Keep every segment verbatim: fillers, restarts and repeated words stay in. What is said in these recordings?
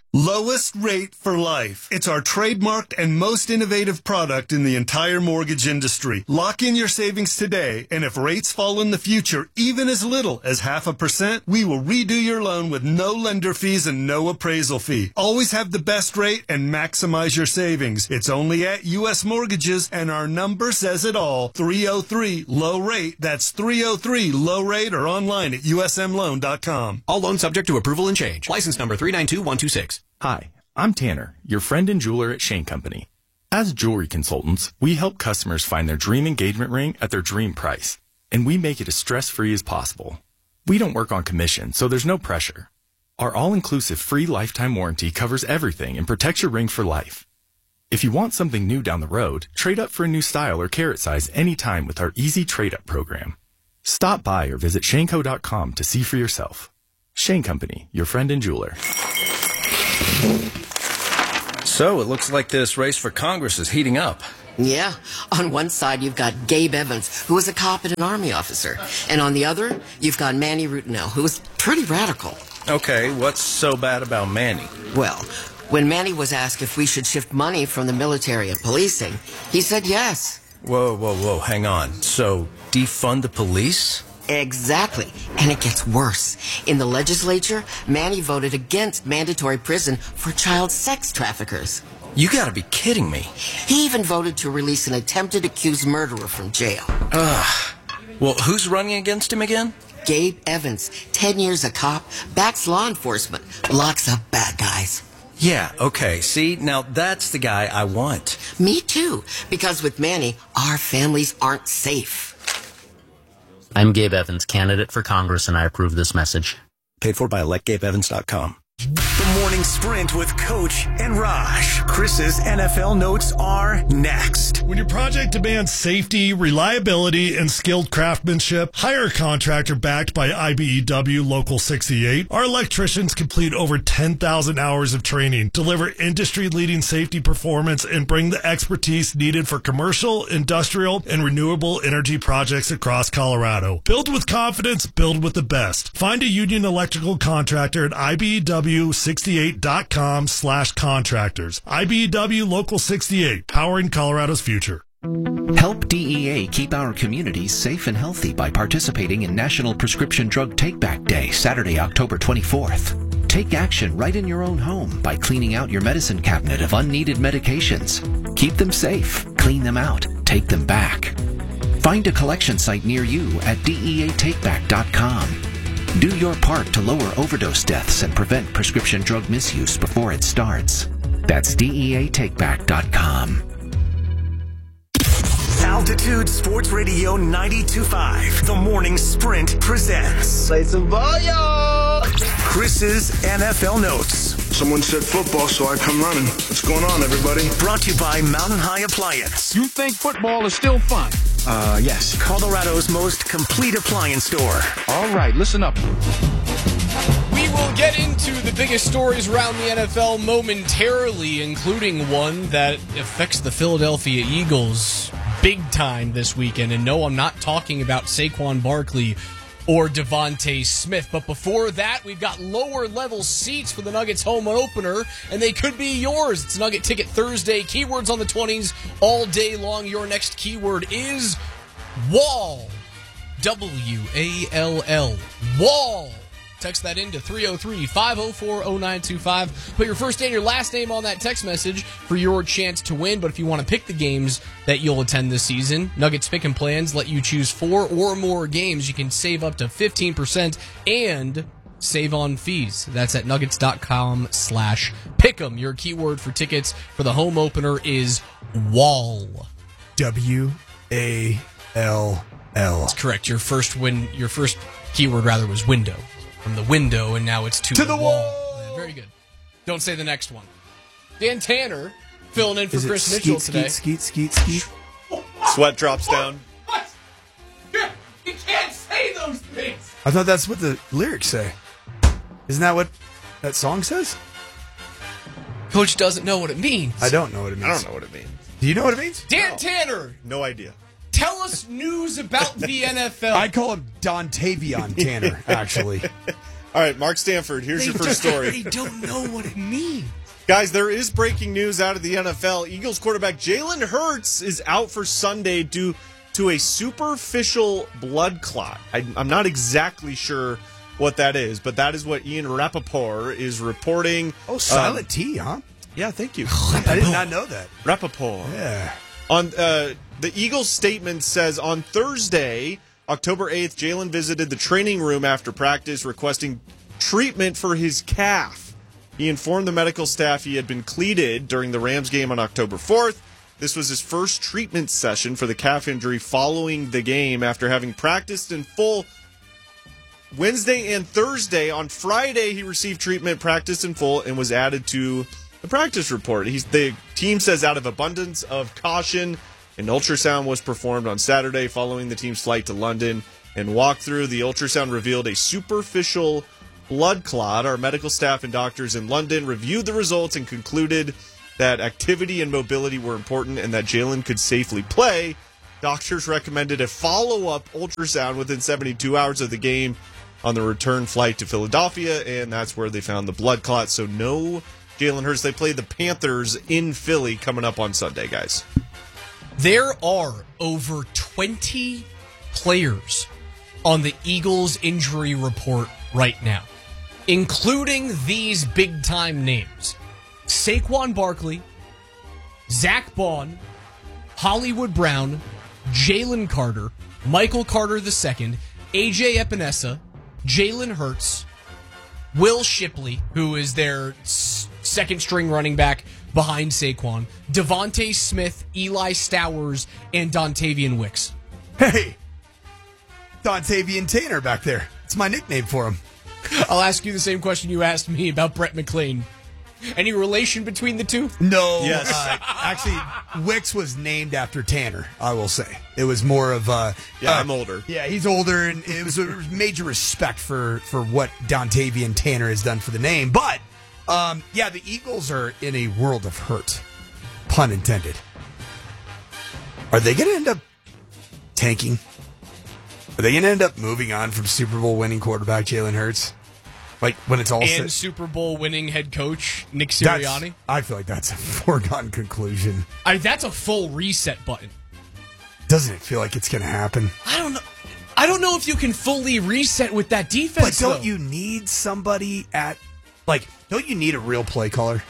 Lowest rate for life. It's our trademarked and most innovative product in the entire mortgage industry. Lock in your savings today, and if rates fall in the future, even as little as half a percent, we will redo your loan with no lender fees and no appraisal fee. Always have the best rate and maximize your savings. It's only at U S Mortgages, and our number says it all. three oh three low rate. That's three oh three low rate, or online at U S M loan dot com. All loans subject to approval and change. License number three nine two one two six. Hi, I'm Tanner, your friend and jeweler at Shane Company. As jewelry consultants, we help customers find their dream engagement ring at their dream price, and we make it as stress-free as possible. We don't work on commission, so there's no pressure. Our all-inclusive free lifetime warranty covers everything and protects your ring for life. If you want something new down the road, trade up for a new style or carat size anytime with our easy trade-up program. Stop by or visit shane co dot com to see for yourself. Shane Company, your friend and jeweler. So, it looks like this race for Congress is heating up. Yeah. On one side, you've got Gabe Evans, who was a cop and an Army officer. And on the other, you've got Manny Rutinel, who was pretty radical. Okay, what's so bad about Manny? Well, when Manny was asked if we should shift money from the military and policing, he said yes. Whoa, whoa, whoa, hang on. So, defund the police? Exactly. And it gets worse. In the legislature, Manny voted against mandatory prison for child sex traffickers. You gotta be kidding me. He even voted to release an attempted accused murderer from jail. Ugh. Well, who's running against him again? Gabe Evans, ten years a cop, backs law enforcement, locks up bad guys. Yeah, okay. See, now that's the guy I want. Me too, because with Manny, our families aren't safe. I'm Gabe Evans, candidate for Congress, and I approve this message. Paid for by elect gabe evans dot com. The Morning Sprint with Coach and Raj. Chris's N F L notes are next. When your project demands safety, reliability, and skilled craftsmanship, hire a contractor backed by I B E W Local sixty-eight. Our electricians complete over ten thousand hours of training, deliver industry-leading safety performance, and bring the expertise needed for commercial, industrial, and renewable energy projects across Colorado. Build with confidence, build with the best. Find a union electrical contractor at I B E W sixty-eight dot com slash contractors. I B E W Local sixty-eight, powering Colorado's future. Help D E A keep our communities safe and healthy by participating in National Prescription Drug Take-Back Day, Saturday, October twenty-fourth. Take action right in your own home by cleaning out your medicine cabinet of unneeded medications. Keep them safe, clean them out, take them back. Find a collection site near you at D E A take back dot com. Do your part to lower overdose deaths and prevent prescription drug misuse before it starts. That's D E A take back dot com. Altitude Sports Radio ninety-two point five. The Morning Sprint presents. Play some ball, y'all. Chris's N F L notes. Someone said football, so I come running. What's going on, everybody? Brought to you by Mountain High Appliance. You think football is still fun? Uh, yes. Colorado's most complete appliance store. All right, listen up. We will get into the biggest stories around the N F L momentarily, including one that affects the Philadelphia Eagles big time this weekend. And no, I'm not talking about Saquon Barkley or Devontae Smith. But before that, we've got lower level seats for the Nuggets home opener, and they could be yours. It's Nugget Ticket Thursday. Keywords on the twenties all day long. Your next keyword is wall. W A L L. Wall. Text that into three oh three, five oh four, oh nine two five. Put your first and your last name on that text message for your chance to win. But if you want to pick the games that you'll attend this season, Nuggets Pick 'em Plans let you choose four or more games. You can save up to fifteen percent and save on fees. That's at nuggets.com slash pick'em. Your keyword for tickets for the home opener is wall. W A L L. That's correct. Your first win, your first keyword rather was window. From the window, and now it's to, to the, the wall. wall. Yeah, very good. Don't say the next one. Dan Tanner filling in for Is Chris it Mitchell skeet, today. Skeet, skeet, skeet, skeet. Sweat drops down. What? You can't say those things. I thought that's what the lyrics say. Isn't that what that song says? Coach doesn't know what it means. I don't know what it means. I don't know what it means. Do you know what it means? Dan No. Tanner. No idea. Tell us news about the N F L. I call him Don Tavion Tanner, actually. All right, Mark Stanford, here's your first story. They don't know what it means. Guys, there is breaking news out of the N F L. Eagles quarterback Jalen Hurts is out for Sunday due to a superficial blood clot. I, I'm not exactly sure what that is, but that is what Ian Rappaport is reporting. Oh, silent um, T, huh? Yeah, thank you. I did not know that. Rappaport. Yeah. On uh, the Eagles statement says on Thursday, October eighth, Jalen visited the training room after practice requesting treatment for his calf. He informed the medical staff he had been cleated during the Rams game on October fourth. This was his first treatment session for the calf injury following the game after having practiced in full Wednesday and Thursday. On Friday, he received treatment, practiced in full, and was added to the practice report. He's, the team says out of abundance of caution, an ultrasound was performed on Saturday following the team's flight to London and walkthrough. The ultrasound revealed a superficial blood clot. Our medical staff and doctors in London reviewed the results and concluded that activity and mobility were important and that Jalen could safely play. Doctors recommended a follow-up ultrasound within seventy-two hours of the game on the return flight to Philadelphia, and that's where they found the blood clot. So no Jalen Hurts. They play the Panthers in Philly coming up on Sunday, guys. There are over twenty players on the Eagles injury report right now, including these big-time names. Saquon Barkley, Zach Bond, Hollywood Brown, Jalen Carter, Michael Carter the second, A J Epinesa, Jalen Hurts, Will Shipley, who is their s- second-string running back behind Saquon, Devontae Smith, Eli Stowers, and Dontavian Wicks. Hey, Dontavian Tanner back there. It's my nickname for him. I'll ask you the same question you asked me about Brett McLean. Any relation between the two? No. Yes. Uh, actually, Wicks was named after Tanner, I will say. It was more of a... Yeah, uh, I'm older. Yeah, he's older, and it was a major respect for, for what Dontavian Tanner has done for the name. But, um, yeah, the Eagles are in a world of hurt. Pun intended. Are they going to end up tanking? Are they going to end up moving on from Super Bowl winning quarterback Jalen Hurts? Like, when it's all And said, Super Bowl winning head coach Nick that's- Sirianni? I feel like that's a foregone conclusion. I, that's a full reset button. Doesn't it feel like it's going to happen? I don't know. I don't know if you can fully reset with that defense, But don't though. you need somebody at, like, don't you need a real play caller?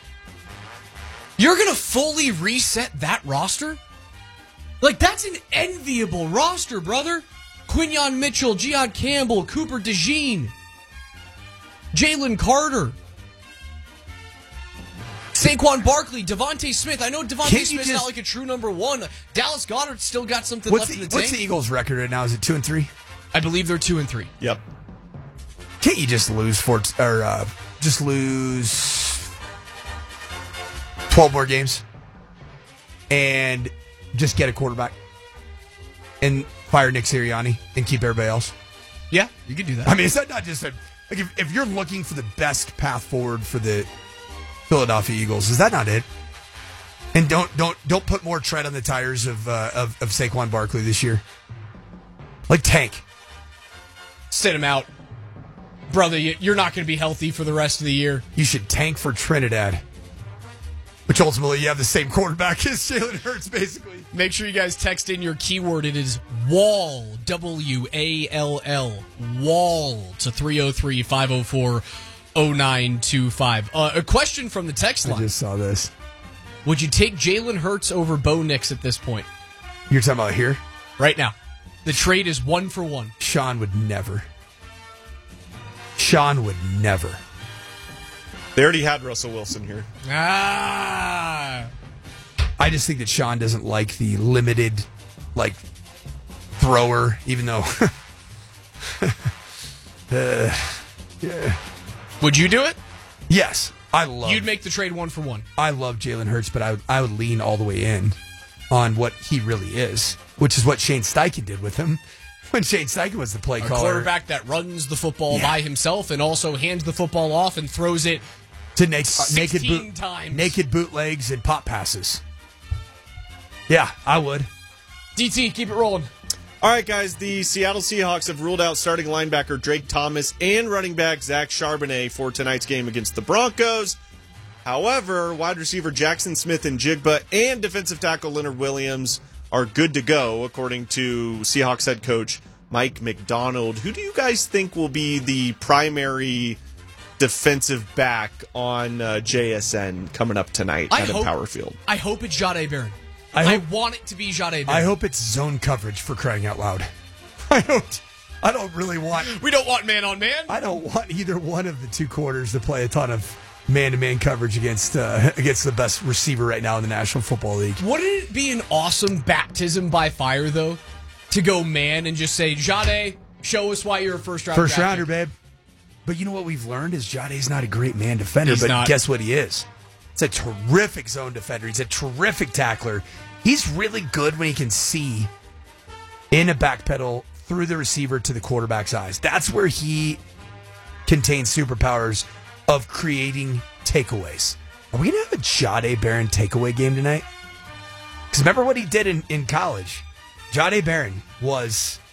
You're going to fully reset that roster? Like, that's an enviable roster, brother. Quinyon Mitchell, Gion Campbell, Cooper DeJean, Jalen Carter, Saquon Barkley, Devontae Smith. I know Devontae Can't you Smith's just- not like a true number one. Dallas Goedert still got something What's left the, in the what's tank. the Eagles' record right now? Is it two and three? I believe they're two and three. Yep. Can't you just lose four t- or uh, just lose twelve more games and just get a quarterback and fire Nick Sirianni and keep everybody else? Yeah, you could do that. I mean, is that not just a like if, if you're looking for the best path forward for the Philadelphia Eagles, is that not it? And don't don't don't put more tread on the tires of uh, of, of Saquon Barkley this year. Like tank. Sit him out. Brother, you- you're not going to be healthy for the rest of the year. You should tank for Trinidad. Which ultimately you have the same quarterback as Jalen Hurts, basically. Make sure you guys text in your keyword. It is WALL, W A L L, WALL to three oh three, five oh four, oh nine two five. Uh, a question from the text I line. just saw this. Would you take Jalen Hurts over Bo Nix at this point? You're talking about here? Right now. The trade is one for one. Sean would never. Sean would never. They already had Russell Wilson here. Ah. I just think that Sean doesn't like the limited, like, thrower, even though. uh, yeah. Would you do it? Yes. I love You'd make the trade one for one. I love Jalen Hurts, but I would, I would lean all the way in on what he really is, which is what Shane Steichen did with him when Shane Steichen was the play A caller. quarterback that runs the football Yeah. by himself and also hands the football off and throws it to naked, uh, naked, sixteen boot, times. naked bootlegs and pop passes. Yeah, I would. D T, keep it rolling. All right, guys, the Seattle Seahawks have ruled out starting linebacker Drake Thomas and running back Zach Charbonnet for tonight's game against the Broncos. However, wide receiver Jackson Smith-Njigba and defensive tackle Leonard Williams are good to go, according to Seahawks head coach Mike McDonald. Who do you guys think will be the primary defensive back on uh, J S N coming up tonight I at hope, Power Field? I hope it's Jahdae Barron. I, I, hope, want it to be Jahdae Barron. I hope it's zone coverage, for crying out loud. I don't. I don't really want. We don't want man on man. I don't want either one of the two quarters to play a ton of man-to-man coverage against uh, against the best receiver right now in the National Football League. Wouldn't it be an awesome baptism by fire, though, to go man and just say, Jahdae, show us why you're a first-round First rounder, babe. But you know what we've learned is Jahdae's not a great man defender, He's but not. guess what he is? He's a terrific zone defender. He's a terrific tackler. He's really good when he can see in a backpedal through the receiver to the quarterback's eyes. That's where he contains superpowers of creating takeaways. Are we going to have a Jahdae Barron takeaway game tonight? Because remember what he did in, in college? Jahdae Barron was